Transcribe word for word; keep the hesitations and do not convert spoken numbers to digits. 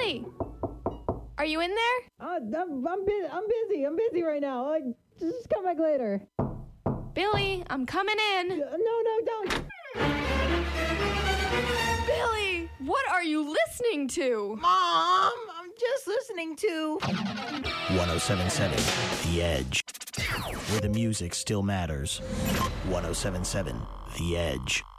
Billy! Are you in there? Uh, I'm, I'm, bu- I'm busy. I'm busy right now. Uh, just come back later. Billy, I'm coming in. Uh, no, no, don't. Billy, what are you listening to? Mom, I'm just listening to one oh seven point seven The Edge, where the music still matters. one oh seven point seven The Edge.